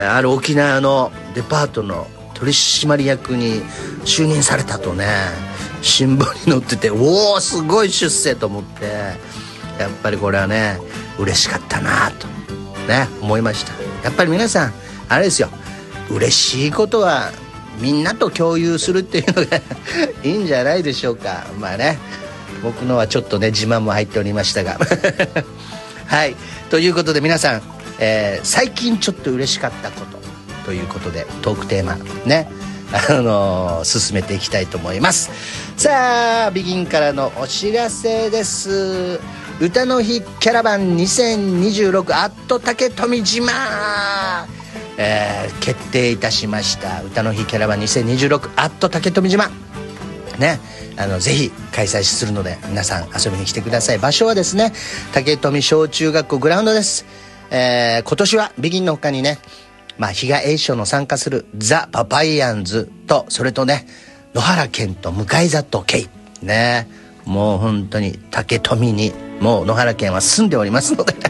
ある沖縄のデパートの取締役に就任されたとね新聞に載ってて、おおすごい出世と思って、やっぱりこれはね嬉しかったなとね思いました。やっぱり皆さんあれですよ、嬉しいことはみんなと共有するっていうのがいいんじゃないでしょうか。まあね、僕のはちょっとね自慢も入っておりましたがはい、ということで皆さん、最近ちょっと嬉しかったことということでトークテーマね進めていきたいと思います。さあビギンからのお知らせです。歌の日キャラバン2026竹富島、決定いたしました。歌の日キャラバン2026竹富島ね、ぜひ開催するので皆さん遊びに来てください。場所はですね竹富小中学校グラウンドです。今年はビギンの他にね、比嘉栄翔の参加するザ・パパイアンズと、それとね野原健と向里圭ね、もう本当に竹富にもう野原健は住んでおりますので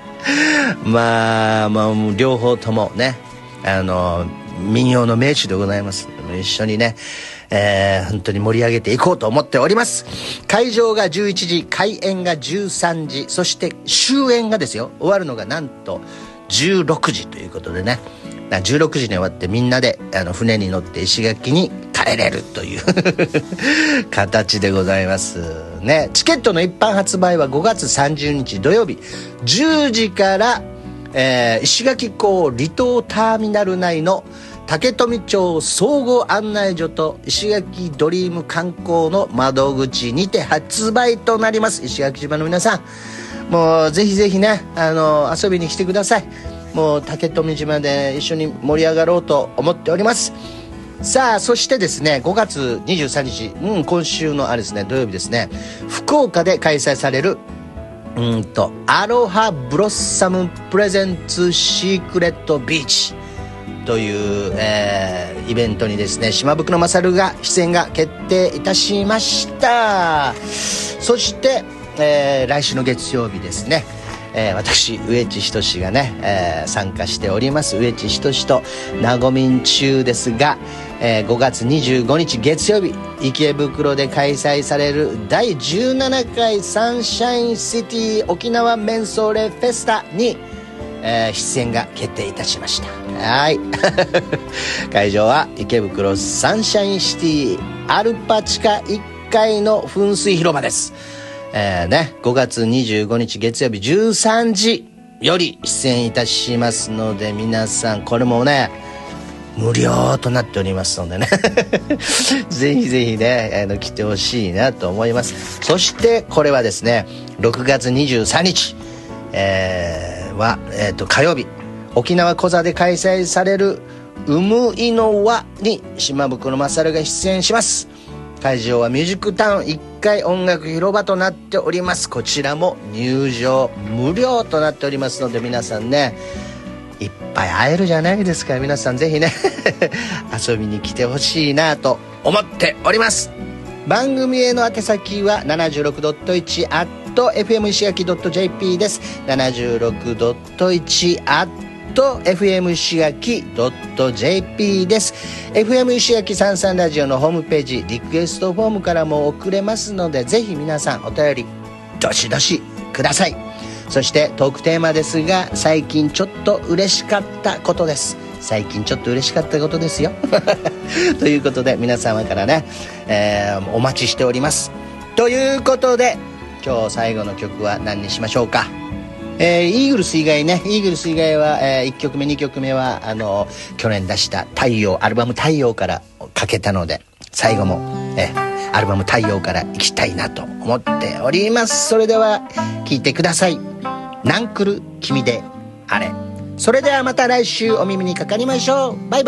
まあ両方ともね民謡の名手でございます。一緒にね、本当に盛り上げていこうと思っております。会場が11時、開演が13時、そして終演がですよ、終わるのがなんと16時ということでね、16時に終わってみんなで船に乗って石垣に帰れるという形でございますね。チケットの一般発売は5月30日土曜日10時から、石垣港離島ターミナル内の竹富町総合案内所と石垣ドリーム観光の窓口にて発売となります。石垣島の皆さん、もうぜひぜひね遊びに来てください。もう竹富島で一緒に盛り上がろうと思っております。さあそしてですね5月23日、今週のですね土曜日ですね、福岡で開催されるアロハブロッサムプレゼンツシークレットビーチという、イベントにですね島袋勝が出演が決定いたしました。そして、来週の月曜日ですね、私上地仁がね、参加しております上地仁となごみん中ですが、5月25日月曜日池袋で開催される第17回サンシャインシティ沖縄メンソーレフェスタに、出演が決定いたしました。はい会場は池袋サンシャインシティアルパ地下1階の噴水広場です。5月25日月曜日13時より出演いたしますので、皆さんこれもね無料となっておりますのでねぜひぜひね来てほしいなと思います。そしてこれはですね6月23日、火曜日沖縄コザで開催されるウムイノワに島袋勝が出演します。会場はミュージックタウン1階音楽広場となっております。こちらも入場無料となっておりますので、皆さんねいっぱい会えるじゃないですか。皆さんぜひね遊びに来てほしいなと思っております。番組への宛先は 76.1@fm 石垣 .jp です。 76.1@fm 石垣 .jp です。 FM 石垣33ラジオのホームページリクエストフォームからも送れますので、ぜひ皆さんお便りどしどしください。そしてトークテーマですが、最近ちょっと嬉しかったことです。最近ちょっと嬉しかったことですよということで皆様からね、お待ちしております。ということで今日最後の曲は何にしましょうか。イーグルス以外は、1曲目2曲目は去年出した太陽アルバム太陽からかけたので、最後もアルバム太陽から行きたいなと思っております。それでは聴いてください。ナンクル君であれ。それではまた来週お耳にかかりましょう。バイバイ。